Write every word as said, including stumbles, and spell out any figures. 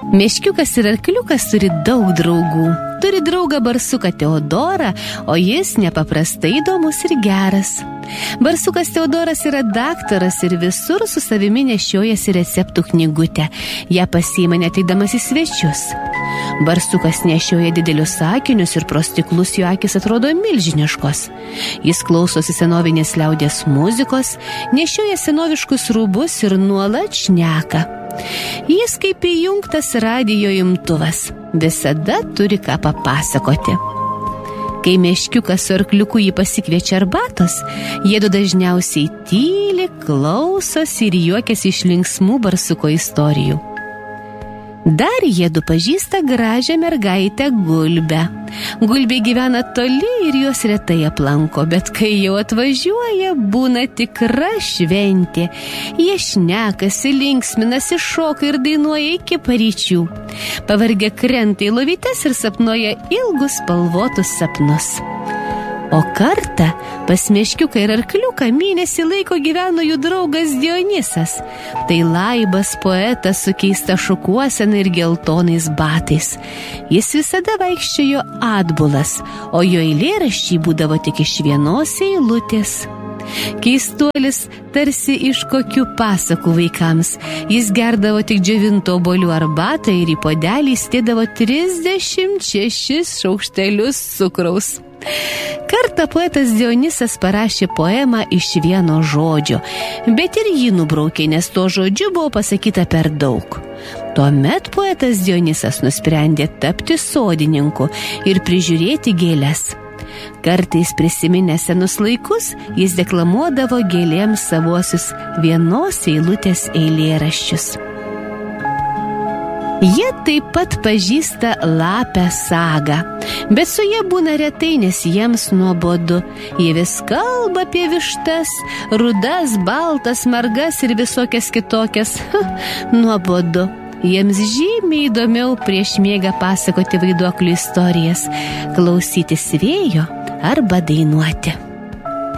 Meškiukas ir arkliukas turi daug draugų. Turi draugą barsuką Teodorą, o jis nepaprastai įdomus ir geras. Barsukas Teodoras yra daktaras ir visur su savimi nešiojasi receptų knygutę. Ją pasiima net eidamas į svečius. Barsukas nešioja didelius akinius ir pro stiklus jo akis atrodo milžiniškos. Jis klausosi senovinės liaudies muzikos, nešioja senoviškus rūbus ir nuolat šneka. Jis kaip įjungtas radijo imtuvas, visada turi ką papasakoti. Kai meškiukas su arkliuku jį pasikviečia arbatos, jiedu dažniausiai tyli, klausosi ir juokiasi iš linksmų barsuko istorijų. Dar jiedu pažįsta gražią mergaitę Gulbę. Gulbė gyvena toli ir jos retai aplanko, bet kai jau atvažiuoja, būna tikra šventė. Jie šnekasi, linksminasi, šoka ir dainuoja iki paryčių. Pavargę krenta į lovytes ir sapnuoja ilgus spalvotus sapnus. O kartą pas meškiuką ir arkliuką mėnesį laiko gyveno jų draugas Dionysas. Tai laibas poetas su keista šukuosena ir geltonais batais. Jis visada vaikščiojo atbulas, o jo eilėraščiai būdavo tik iš vienos eilutės. Keistuolis tarsi iš kokių pasakų vaikams. Jis gerdavo tik džiovintų obuolių arbatą ir į puodelį įstėdavo trisdešimt šešis šaukštelius cukraus. Kartą poetas Dionysas parašė poemą iš vieno žodžio, bet ir jį nubraukė, nes to žodžiu buvo pasakyta per daug. Tuomet poetas Dionysas nusprendė tapti sodininku ir prižiūrėti gėles. Kartais prisiminęs senus laikus, jis deklamuodavo gėlėms savuosius vienos eilutės eilėraščius. Jie taip pat pažįsta lapę Sagą, bet su jie būna retai, nes jiems nuobodu. Jie vis kalba apie vištas, rudas, baltas, margas ir visokias kitokias. Ha, nuobodu. Jiems žymiai įdomiau prieš miegą pasakoti vaiduoklių istorijas, klausytis vėjo arba dainuoti.